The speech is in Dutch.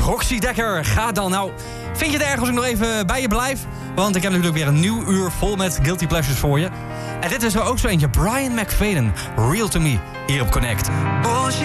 Roxy Dekker, ga dan. Nou, vind je het erg als ik nog even bij je blijf? Want ik heb natuurlijk weer een nieuw uur vol met Guilty Pleasures voor je. En dit is er ook zo eentje. Brian McFadden, Real To Me, hier op Connect.